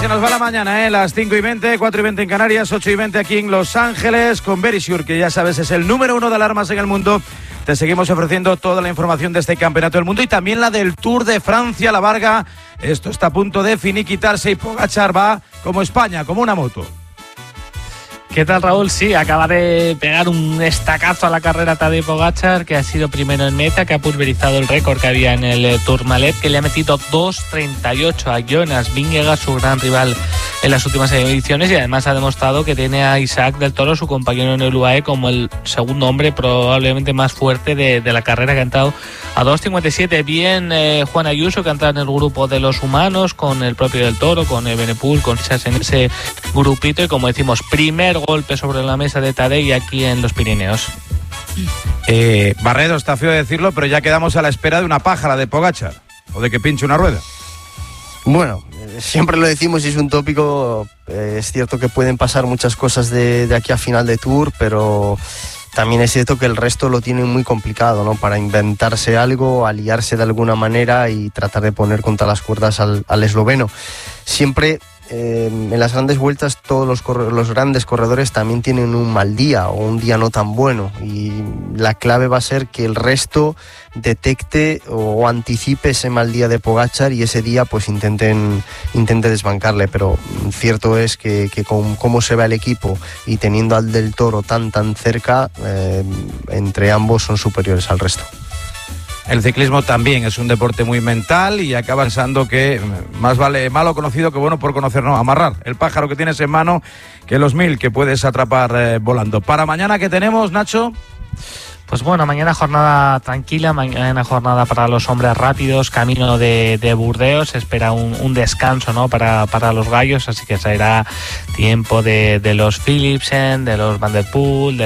se nos va la mañana, las 5:20, 4:20 en Canarias, 8:20 aquí en Los Ángeles, con Verisure, que ya sabes es el número 1 de alarmas en el mundo. Te seguimos ofreciendo toda la información de este campeonato del mundo y también la del Tour de Francia, la Varga. Esto está a punto de finiquitarse y Pogačar va como España, como una moto. ¿Qué tal, Raúl? Sí, acaba de pegar un estacazo a la carrera Tadej Pogačar, que ha sido primero en meta, que ha pulverizado el récord que había en el Tourmalet, que le ha metido 2:38 a Jonas Vingegaard, su gran rival en las últimas ediciones, y además ha demostrado que tiene a Isaac del Toro, su compañero en el UAE, como el segundo hombre probablemente más fuerte de la carrera, que ha entrado a 2:57. Bien Juan Ayuso, que ha entrado en el grupo de los humanos, con el propio del Toro, con Evenepoel, con Richards en ese grupito, y como decimos, primer golpe sobre la mesa de Tadej aquí en los Pirineos. Barredo, está feo decirlo, pero ya quedamos a la espera de una pájara de Pogačar, o de que pinche una rueda. Bueno, siempre lo decimos y es un tópico. Es cierto que pueden pasar muchas cosas de aquí a final de Tour, pero también es cierto que el resto lo tienen muy complicado, ¿no? Para inventarse algo, aliarse de alguna manera y tratar de poner contra las cuerdas al esloveno. Siempre en las grandes vueltas todos los grandes corredores también tienen un mal día o un día no tan bueno, y la clave va a ser que el resto detecte o anticipe ese mal día de Pogačar y ese día pues intente desbancarle. Pero cierto es que con cómo se va el equipo y teniendo al del Toro tan cerca, entre ambos son superiores al resto. El ciclismo también es un deporte muy mental y acaba pensando que más vale malo conocido que bueno por conocer, no, amarrar el pájaro que tienes en mano que los 1000 que puedes atrapar volando. Para mañana, ¿qué tenemos, Nacho? Pues bueno, mañana jornada tranquila, mañana jornada para los hombres rápidos, camino de Burdeos, se espera un descanso, ¿no? para los gallos, así que será tiempo de los Philipsen, de los Van der Poel,